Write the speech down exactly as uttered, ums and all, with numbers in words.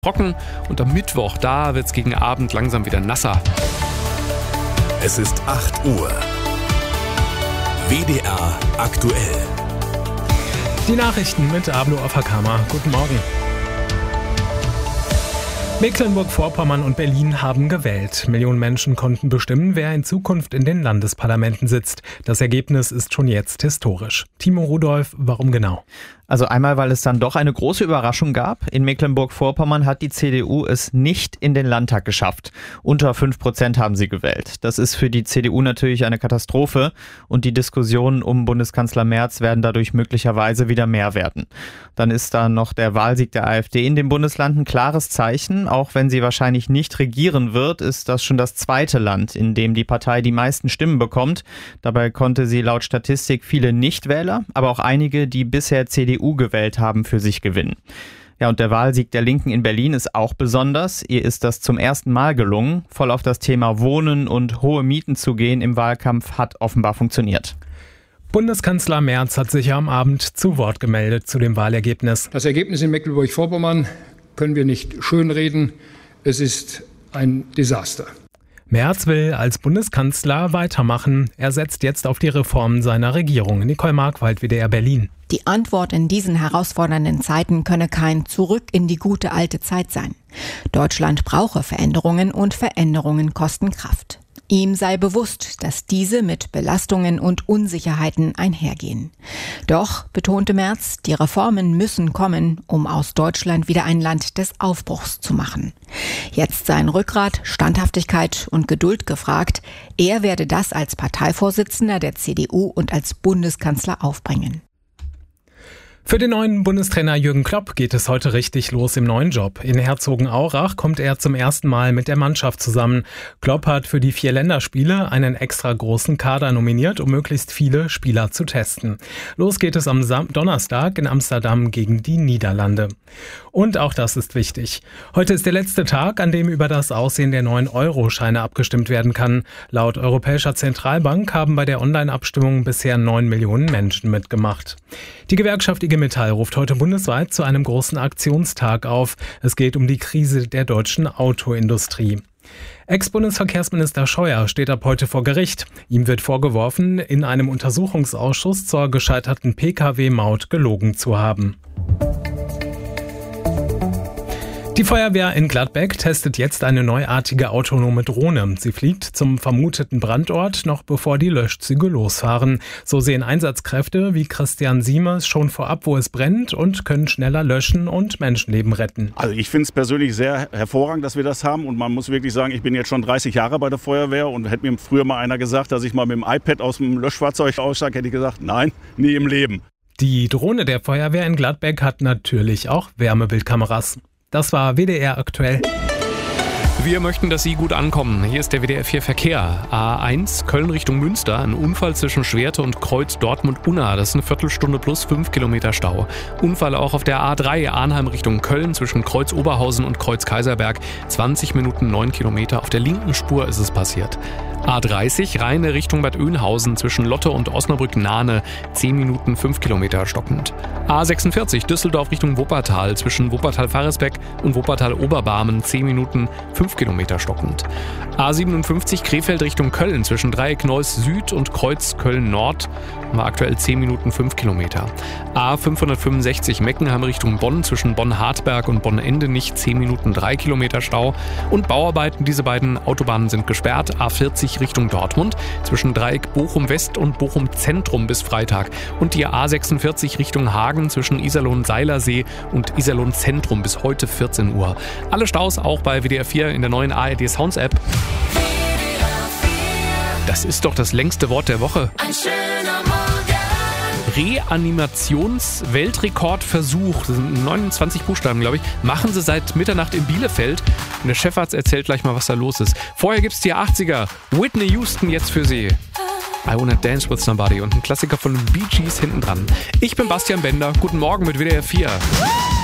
trocken und am Mittwoch, da wird es gegen Abend langsam wieder nasser. Es ist acht Uhr. W D R aktuell. Die Nachrichten mit Ablo Afakama. Guten Morgen. Mecklenburg-Vorpommern und Berlin haben gewählt. Millionen Menschen konnten bestimmen, wer in Zukunft in den Landesparlamenten sitzt. Das Ergebnis ist schon jetzt historisch. Timo Rudolph, warum genau? Also einmal, weil es dann doch eine große Überraschung gab. In Mecklenburg-Vorpommern hat die C D U es nicht in den Landtag geschafft. Unter fünf Prozent haben sie gewählt. Das ist für die C D U natürlich eine Katastrophe und die Diskussionen um Bundeskanzler Merz werden dadurch möglicherweise wieder mehr werden. Dann ist da noch der Wahlsieg der AfD in dem Bundesland ein klares Zeichen. Auch wenn sie wahrscheinlich nicht regieren wird, ist das schon das zweite Land, in dem die Partei die meisten Stimmen bekommt. Dabei konnte sie laut Statistik viele Nichtwähler, aber auch einige, die bisher C D U gewählt haben, für sich gewinnen. Ja, und der Wahlsieg der Linken in Berlin ist auch besonders. Ihr ist das zum ersten Mal gelungen. Voll auf das Thema Wohnen und hohe Mieten zu gehen im Wahlkampf hat offenbar funktioniert. Bundeskanzler Merz hat sich am Abend zu Wort gemeldet zu dem Wahlergebnis. Das Ergebnis in Mecklenburg-Vorpommern können wir nicht schönreden. Es ist ein Desaster. Merz will als Bundeskanzler weitermachen. Er setzt jetzt auf die Reformen seiner Regierung. Nicole Markwald, W D R Berlin. Die Antwort in diesen herausfordernden Zeiten könne kein Zurück in die gute alte Zeit sein. Deutschland brauche Veränderungen und Veränderungen kosten Kraft. Ihm sei bewusst, dass diese mit Belastungen und Unsicherheiten einhergehen. Doch, betonte Merz, die Reformen müssen kommen, um aus Deutschland wieder ein Land des Aufbruchs zu machen. Jetzt seien Rückgrat, Standhaftigkeit und Geduld gefragt. Er werde das als Parteivorsitzender der C D U und als Bundeskanzler aufbringen. Für den neuen Bundestrainer Jürgen Klopp geht es heute richtig los im neuen Job. In Herzogenaurach kommt er zum ersten Mal mit der Mannschaft zusammen. Klopp hat für die vier Länderspiele einen extra großen Kader nominiert, um möglichst viele Spieler zu testen. Los geht es am Sam- Donnerstag in Amsterdam gegen die Niederlande. Und auch das ist wichtig. Heute ist der letzte Tag, an dem über das Aussehen der neuen Euro-Scheine abgestimmt werden kann. Laut Europäischer Zentralbank haben bei der Online-Abstimmung bisher neun Millionen Menschen mitgemacht. Die Gewerkschaft I G Metall ruft heute bundesweit zu einem großen Aktionstag auf. Es geht um die Krise der deutschen Autoindustrie. Ex-Bundesverkehrsminister Scheuer steht ab heute vor Gericht. Ihm wird vorgeworfen, in einem Untersuchungsausschuss zur gescheiterten P K W-Maut gelogen zu haben. Die Feuerwehr in Gladbeck testet jetzt eine neuartige autonome Drohne. Sie fliegt zum vermuteten Brandort, noch bevor die Löschzüge losfahren. So sehen Einsatzkräfte wie Christian Siemers schon vorab, wo es brennt und können schneller löschen und Menschenleben retten. Also ich finde es persönlich sehr hervorragend, dass wir das haben. Und man muss wirklich sagen, ich bin jetzt schon dreißig Jahre bei der Feuerwehr und hätte mir früher mal einer gesagt, dass ich mal mit dem iPad aus dem Löschfahrzeug aussteige, hätte ich gesagt, nein, nie im Leben. Die Drohne der Feuerwehr in Gladbeck hat natürlich auch Wärmebildkameras. Das war W D R aktuell. Wir möchten, dass Sie gut ankommen. Hier ist der W D R vier Verkehr. A eins, Köln Richtung Münster. Ein Unfall zwischen Schwerte und Kreuz Dortmund-Unna. Das ist eine Viertelstunde plus fünf Kilometer Stau. Unfall auch auf der A drei, Arnheim Richtung Köln zwischen Kreuz Oberhausen und Kreuz Kaiserberg. zwanzig Minuten, neun Kilometer. Auf der linken Spur ist es passiert. A dreißig, Rheine Richtung Bad Oeynhausen zwischen Lotte und Osnabrück-Nahne. zehn Minuten, fünf Kilometer stockend. A sechsundvierzig, Düsseldorf Richtung Wuppertal zwischen Wuppertal-Faresbeck und Wuppertal-Oberbarmen. zehn Minuten, fünf Kilometer stockend. A siebenundfünfzig, Krefeld Richtung Köln zwischen Dreieck Neuss Süd und Kreuz Köln Nord. War aktuell zehn Minuten, fünf Kilometer. A fünfhundertfünfundsechzig, Meckenheim Richtung Bonn zwischen Bonn-Hartberg und Bonn-Endenich. zehn Minuten, drei Kilometer Stau. Und Bauarbeiten, diese beiden Autobahnen sind gesperrt. A vierzig Richtung Dortmund zwischen Dreieck Bochum West und Bochum Zentrum bis Freitag. Und die A sechsundvierzig Richtung Hagen zwischen Iserlohn-Seilersee und Iserlohn Zentrum bis heute vierzehn Uhr. Alle Staus auch bei W D R vier in der neuen A R D Sounds App. Das ist doch das längste Wort der Woche. Ein schöner Morgen. Reanimationsweltrekordversuch, das sind neunundzwanzig Buchstaben, glaube ich, machen sie seit Mitternacht in Bielefeld. Und der Chefarzt erzählt gleich mal, was da los ist. Vorher gibt's die achtziger. Whitney Houston jetzt für Sie. I Wanna Dance With Somebody und ein Klassiker von den Bee Gees hinten dran. Ich bin Bastian Bender. Guten Morgen mit W D R vier.